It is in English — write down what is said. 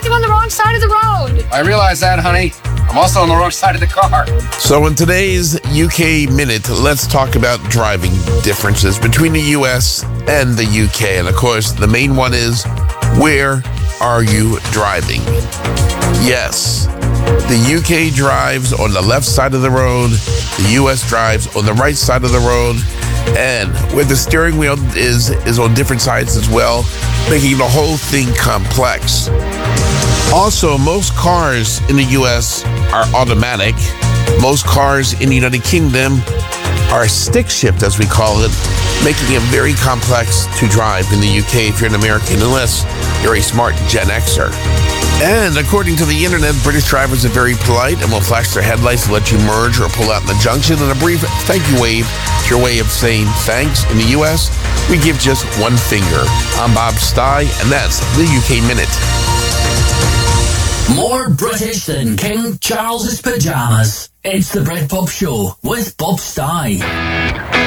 I'm on the wrong side of the road. I realize that, honey. I'm also on the wrong side of the car. So in today's UK Minute, let's talk about driving differences between the US and the UK. And of course, the main one is, where are you driving? Yes, the UK drives on the left side of the road, the US drives on the right side of the road, and where the steering wheel is on different sides as well, making the whole thing complex. Also, most cars in the US are automatic. Most cars in the United Kingdom are stick shift, as we call it, making it very complex to drive in the UK if you're an American, unless you're a smart Gen Xer. And according to the internet, British drivers are very polite and will flash their headlights to let you merge or pull out in the junction. And a brief thank you wave is your way of saying thanks. In the US, we give just one finger. I'm Bob Stye, and that's the UK Minute. More British than King Charles's pajamas. It's the Britpop Show with Bob Stye.